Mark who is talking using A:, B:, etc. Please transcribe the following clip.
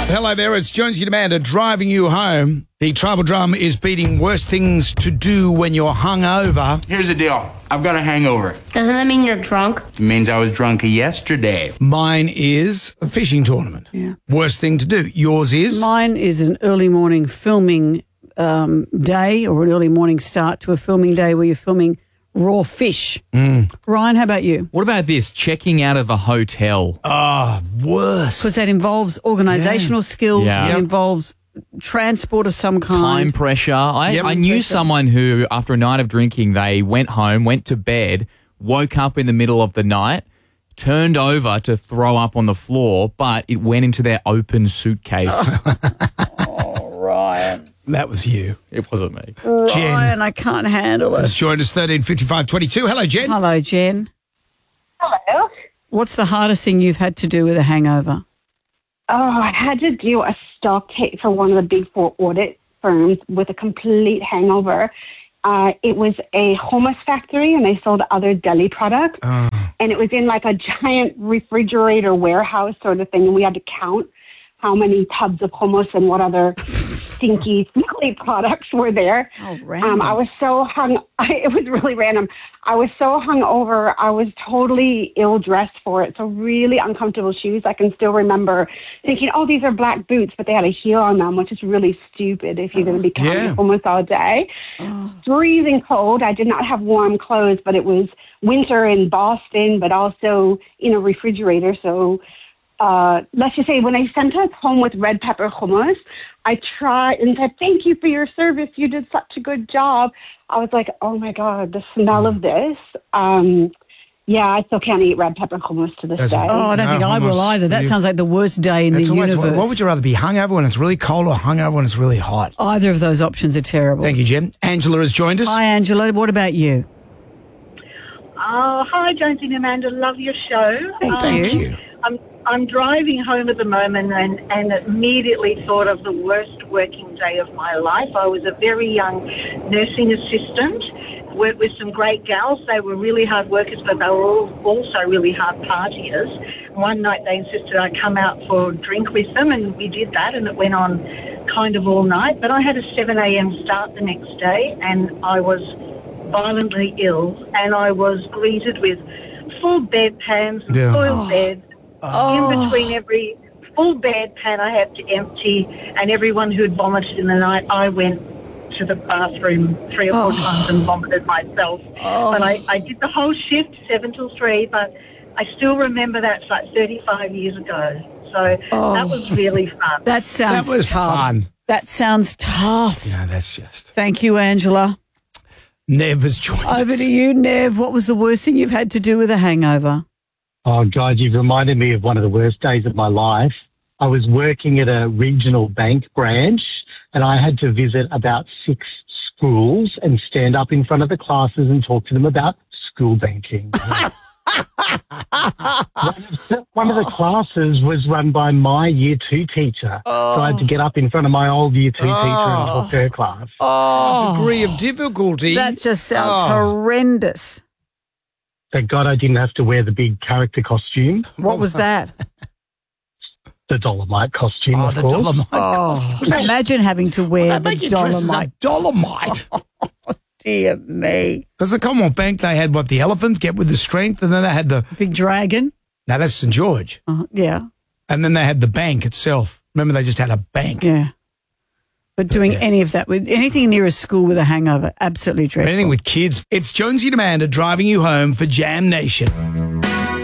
A: Hello there, it's Jonesy Demander driving you home. The tribal drum is beating worst things to do when you're hungover.
B: Here's the deal. I've got a hangover.
C: Doesn't that mean you're drunk?
B: It means I was drunk yesterday.
A: Mine is a fishing tournament.
D: Yeah.
A: Worst thing to do. Yours is?
D: Mine is an early morning filming day, or an early morning start to a filming day where you're filming raw fish. Ryan, how about you?
E: What about this? Checking out of a hotel.
A: Worst.
D: Because that involves organisational skills.
E: Yeah.
D: It involves transport of some kind.
E: Time pressure. I knew someone who, after a night of drinking, they went home, went to bed, woke up in the middle of the night, turned over to throw up on the floor, but it went into their open suitcase.
D: Ryan.
A: That was you.
E: It wasn't me.
A: Jen
D: Ryan, I can't handle
A: has
D: it.
A: joined us 135522. Hello, Jen.
D: Hello, Jen.
F: Hello.
D: What's the hardest thing you've had to do with a hangover?
F: Oh, I had to do a stock take for one of the big four audit firms with a complete hangover. It was a hummus factory, and they sold other deli products. And it was in like a giant refrigerator warehouse sort of thing, and we had to count how many tubs of hummus and what other stinky, smelly products were there.
D: Oh, random.
F: I was so it was really random. I was so hungover. I was totally ill-dressed for it. So really uncomfortable shoes. I can still remember thinking, oh, these are black boots, but they had a heel on them, which is really stupid if you're going to be counting hummus all day. Freezing cold. I did not have warm clothes, but it was winter in Boston, but also in a refrigerator. So let's just say when they sent us home with red pepper hummus, I tried and said, thank you for your service. You did such a good job. I was like, oh, my God, the smell of this. I still can't eat red pepper hummus to this day.
D: Oh, I don't think I will either. That sounds like the worst day in the universe.
A: What would you rather be, hungover when it's really cold or hungover when it's really hot?
D: Either of those options are terrible.
A: Thank you, Jen. Angela has joined us.
D: Hi, Angela. What about you?
G: Oh, hi, Jonesy and Amanda. Love your show.
A: Thank you.
G: I'm driving home at the moment and immediately thought of the worst working day of my life. I was a very young nursing assistant, worked with some great gals. They were really hard workers, but they were also really hard partiers. One night they insisted I come out for a drink with them, and we did that, and it went on kind of all night. But I had a 7 a.m. start the next day, and I was violently ill, and I was greeted with full bedpans and soiled beds. In between every full bedpan I had to empty, and everyone who had vomited in the night, I went to the bathroom 3 or 4 times and vomited myself. But I did the whole shift, 7 till 3, but I still remember that's like 35 years ago. So that was really fun.
D: That sounds tough.
A: Fun.
D: That sounds tough.
A: Yeah, that's just...
D: Thank you, Angela.
A: Nev has joined us.
D: Over to you, Nev. What was the worst thing you've had to do with a hangover?
H: Oh, God, you've reminded me of one of the worst days of my life. I was working at a regional bank branch, and I had to visit about 6 schools and stand up in front of the classes and talk to them about school banking. One of the classes was run by my Year 2 teacher, so I had to get up in front of my old Year 2 teacher and talk to her class.
A: Degree of difficulty.
D: That just sounds horrendous.
H: Thank God I didn't have to wear the big character costume.
D: What was that?
H: The Dolomite costume, of
A: the
H: course.
A: Dolomite costume.
D: Imagine having to wear
A: They make
D: the
A: you dress as a
D: Dolomite.
A: Dolomite.
D: Dear me.
A: Because the Commonwealth Bank, they had the elephant, get with the strength, and then they had the...
D: Big dragon.
A: No, that's St. George.
D: Yeah.
A: And then they had the bank itself. Remember, they just had a bank.
D: Yeah. But doing any of that, with anything near a school with a hangover, absolutely dreadful.
A: Anything with kids. It's Jonesy Demander driving you home for Jam Nation.